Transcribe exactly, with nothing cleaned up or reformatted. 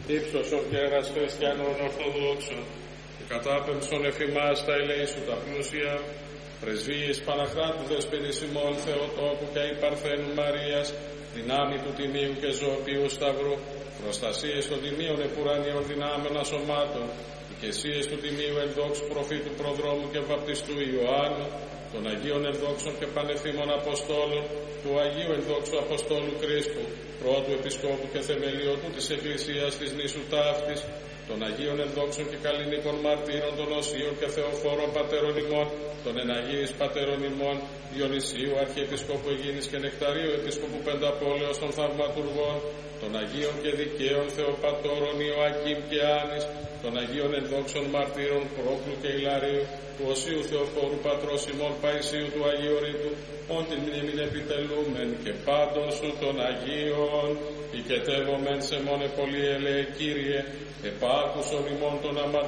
ύψωσον και ένας χριστιανών ορθοδόξων, και κατάπεμψον εφημάς τα ελέη σου τα πλούσια, πρεσβείες Παναχράτου Δεσποινής ημών Θεοτόκου και η Παρθένου Μαρίας, δυνάμει του Τιμίου και Ζωοποιού Σταυρού, προστασίες των Τιμίων επουρανίων δυνάμεων ασωμάτων, οικεσίες του Τιμίου ενδόξου προφήτου προδρόμου και βαπτιστού Ιωάννου, των Αγίων ενδόξων και πανεφήμων Αποστόλων, του Αγίου ενδόξου Αποστόλου Κρίσπου, πρώτου Επισκόπου και θεμελιωτού της Εκκλησίας της νήσου Ταύτης, των Αγίων ενδόξων και καλλινίκων μαρτύρων, των Οσίων και Θεοφόρων πατέρων ημών, των Εναγίης πατέρων ημών, Διονυσίου Αρχιεπισκόπου Αιγίνης και Νεκταρίου Επισκόπου Πενταπόλεως των Θαυματουργών, των Αγίων και Δικαίων Θεοπατώρων Ιωακήμ και Άνης, των Αγίων ενδόξων μαρτύρων Πρόκλου και Ιλαρίου, του Οσίου Θεοφόρου Πατρός ημών Παϊσίου του Αγίου Ρήτου, όν την μνήμην επιτελούμεν και πάντων σου των Αγίων, οικετεύομεν σε μόνε πολύ ελεε Κύριε, επάκουσον ημών των αμαρτωλών